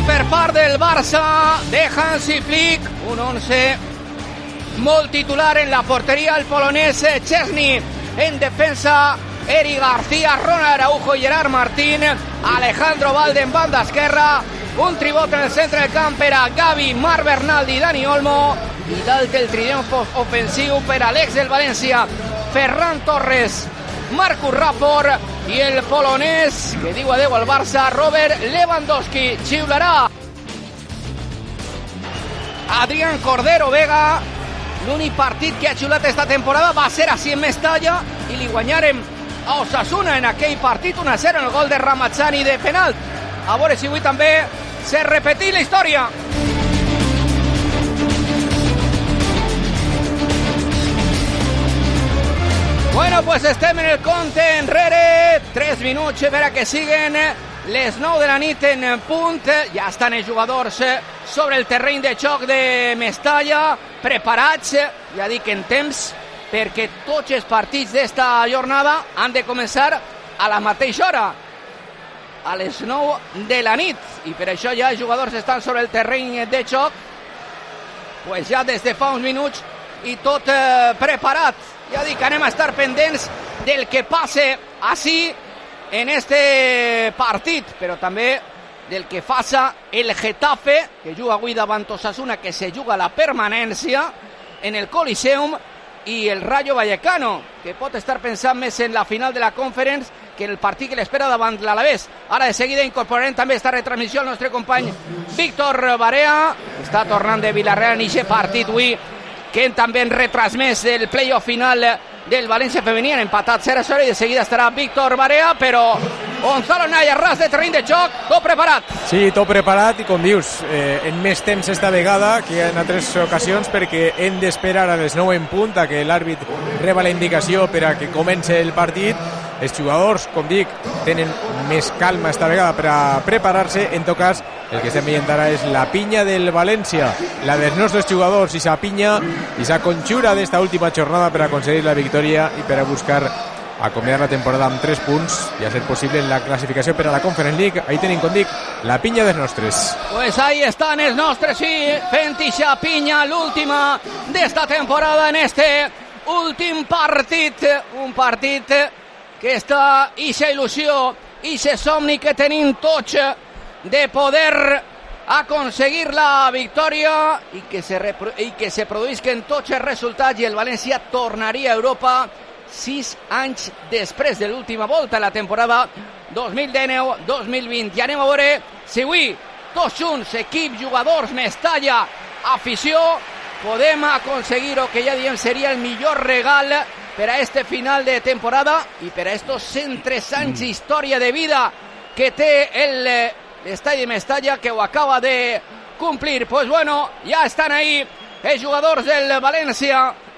I per part del Barça de Hansi Flick, un 11 molt titular en la porteria, el polonès Szczesny, en defensa Eric García, Ronald Araujo i Gerard Martín, Alejandro Valde en banda esquerra, un tribot en el centre del camp per a Gavi, Marc Bernal i Dani Olmo, i dalt el triomf ofensiu per a l'ex del València, Ferran Torres, Marcus Rashford i el polonès que diu adeu al Barça, Robert Lewandowski. Xiularà Adrián Cordero Vega. L'únic partit que ha xiulat esta temporada va ser així en Mestalla i li guanyarem a Osasuna en aquell partit 1-0 en el gol de Ramazzani de penal. A veure si avui també se repetí la història. Bueno, pues estem en el compte enrere, 3 minuts per a que siguen les 9 de la nit en punt. Ja estan els jugadors sobre el terreny de xoc de Mestalla, preparats, ja dic en temps, perquè tots els partits d'esta jornada han de començar a la mateixa hora, a les 9 de la nit, i per això ja els jugadors estan sobre el terreny de xoc, pues ja des de fa uns minuts i tot preparat. Ja dic, anem a estar pendents del que passe així en este partit, però també del que faça el Getafe, que juga avui davant Osasuna, que se juga la permanència en el Coliseum, i el Rayo Vallecano, que pot estar pensant més en la final de la Conference que en el partit que l'espera davant l'Alavés. Ara de seguida incorporarem també esta retransmissió al nostre company Víctor Barea, que està tornant de Villarreal en aquest partit avui, que també han retransmès el playoff final del València femení, han empatat 0-0, i de seguida estarà Víctor Barea, però Gonzalo Naya, ras de terreny de joc, tot preparat. Sí, tot preparat, i com dius, en més temps esta vegada que en altres ocasions, perquè hem d'esperar a les 9 en punt a que l'àrbit reba la indicació per a que comenci el partit. Els jugadors, com dic, tenen més calma esta vegada per a preparar-se. En tot cas, el que estem veient ara és la pinya del València, la dels nostres jugadors, i sa pinya i sa conxura d'esta última jornada per aconseguir la victòria i per a buscar acomiadar la temporada amb 3 punts i a ser possible en la classificació per a la Conference League. Ahí tenim, com dic, la pinya dels nostres. Pues ahí estan els nostres, sí, fent ixa pinya, l'última d'esta temporada en este últim partit, un partit que està ixa il·lusió, ixe somni que tenim tots de poder aconseguir la victòria i que se produïsquen tots els resultats, i el València tornaria a Europa 6 anys després de l'última volta en la temporada 2019-2020. I anem a veure si avui tots junts, equip, jugadors, Mestalla, afició, podem aconseguir el que ja diem seria el millor regal per a este final de temporada i per a estos 103 anys d'història de vida que té l'estadi de Mestalla, que ho acaba de cumplir. Pues bueno, ja estan ahí els jugadors del València